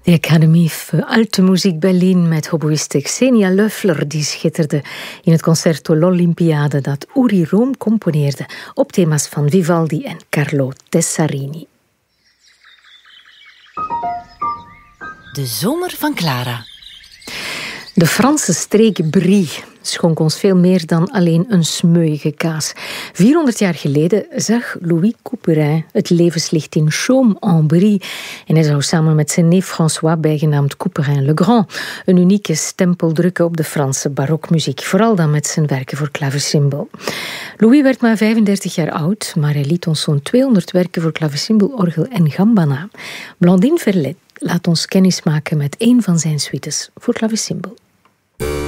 De Académie für Alte Musik Berlin met hoboïste Xenia Löffler, die schitterde in het concerto L'Olympiade dat Uri Room componeerde op thema's van Vivaldi en Carlo Tessarini. De zomer van Clara. De Franse streek Brie schonk ons veel meer dan alleen een smeuïge kaas. 400 jaar geleden zag Louis Couperin het levenslicht in Chaumes-en-Brie. En hij zou samen met zijn neef François, bijgenaamd Couperin-le-Grand, een unieke stempel drukken op de Franse barokmuziek. Vooral dan met zijn werken voor klavecimbal. Louis werd maar 35 jaar oud, maar hij liet ons zo'n 200 werken voor klavecimbal, orgel en gamba na. Blandine Verlet laat ons kennis maken met een van zijn suites voor klavecimbal.